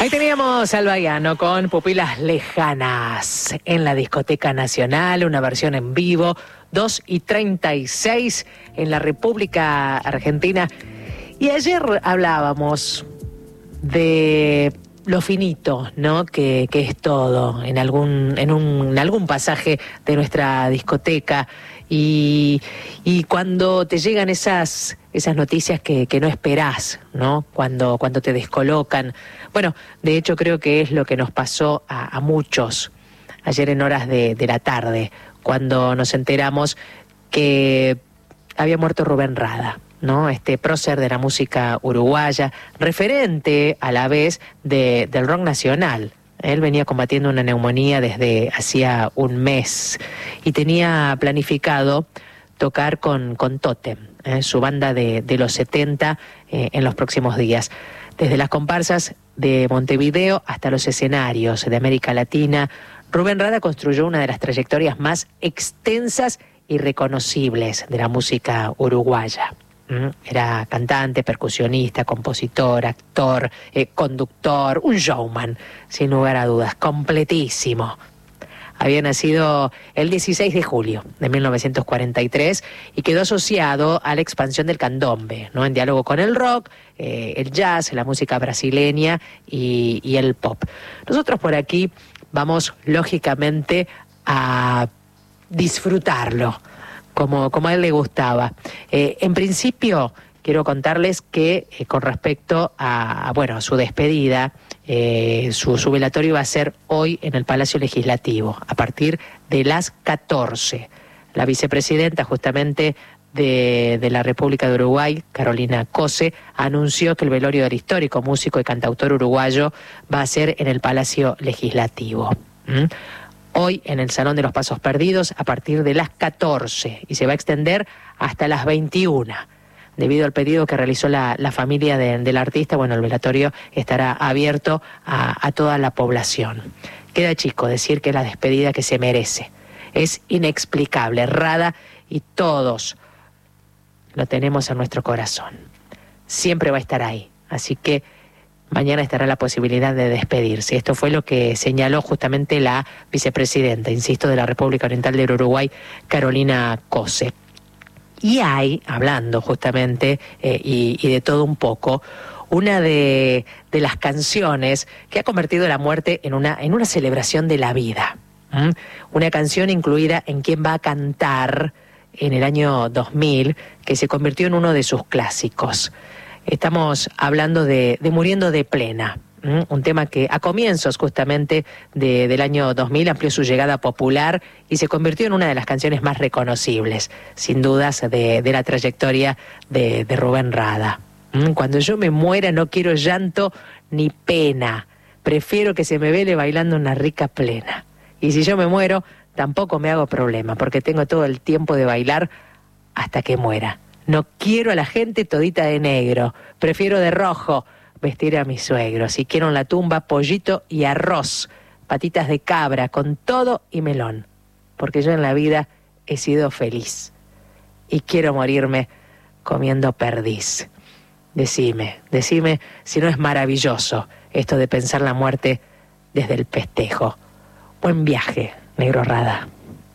Ahí teníamos al Baiano con Pupilas Lejanas en la Discoteca Nacional, una versión en vivo, 2:36 en la República Argentina. Y ayer hablábamos de lo finito, ¿no? Que es todo en algún pasaje de nuestra discoteca. Y cuando te llegan esas noticias que no esperás, ¿no? Cuando te descolocan. Bueno, de hecho creo que es lo que nos pasó a muchos ayer en horas de la tarde, cuando nos enteramos que había muerto Rubén Rada, ¿no? Este prócer de la música uruguaya, referente a la vez del rock nacional. Él venía combatiendo una neumonía desde hacía un mes y tenía planificado tocar con Totem, su banda de los 70, en los próximos días. Desde las comparsas de Montevideo hasta los escenarios de América Latina, Rubén Rada construyó una de las trayectorias más extensas y reconocibles de la música uruguaya. Era cantante, percusionista, compositor, actor, conductor, un showman, sin lugar a dudas, completísimo. Había nacido el 16 de julio de 1943 y quedó asociado a la expansión del candombe, ¿no? En diálogo con el rock, el jazz, la música brasileña y el pop. Nosotros por aquí vamos, lógicamente, a disfrutarlo como a él le gustaba. En principio, quiero contarles que con respecto a su despedida, su velatorio va a ser hoy en el Palacio Legislativo, a partir de las 14. La vicepresidenta justamente de la República de Uruguay, Carolina Cose, anunció que el velorio del histórico músico y cantautor uruguayo va a ser en el Palacio Legislativo. Hoy en el Salón de los Pasos Perdidos a partir de las 14 y se va a extender hasta las 21. Debido al pedido que realizó la familia del artista, el velatorio estará abierto a toda la población. Queda chico decir que es la despedida que se merece. Es inexplicable. Rada y todos lo tenemos en nuestro corazón. Siempre va a estar ahí. Así que mañana estará la posibilidad de despedirse. Esto fue lo que señaló justamente la vicepresidenta, insisto, de la República Oriental del Uruguay, Carolina Cose. Y hay, hablando justamente y de todo un poco, una de las canciones que ha convertido la muerte en una celebración de la vida. Una canción incluida en Quién va a cantar en el año 2000, que se convirtió en uno de sus clásicos. Estamos hablando de Muriendo de Plena, un tema que a comienzos justamente del año 2000 amplió su llegada popular y se convirtió en una de las canciones más reconocibles, sin dudas, de la trayectoria de Rubén Rada. Cuando yo me muera no quiero llanto ni pena, prefiero que se me vele bailando una rica plena. Y si yo me muero, tampoco me hago problema, porque tengo todo el tiempo de bailar hasta que muera. No quiero a la gente todita de negro, prefiero de rojo vestir a mis suegros. Y quiero en la tumba pollito y arroz, patitas de cabra con todo y melón, porque yo en la vida he sido feliz y quiero morirme comiendo perdiz. Decime si no es maravilloso esto de pensar la muerte desde el festejo. Buen viaje, negro Rada.